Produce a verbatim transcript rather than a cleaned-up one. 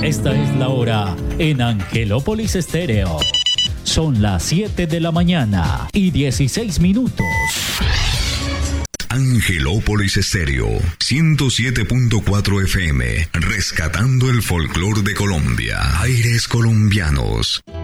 Esta es la hora en Angelópolis Estéreo. Son las siete de la mañana y dieciséis minutos. Angelópolis Estéreo, ciento siete punto cuatro F M, rescatando el folclor de Colombia. Aires colombianos.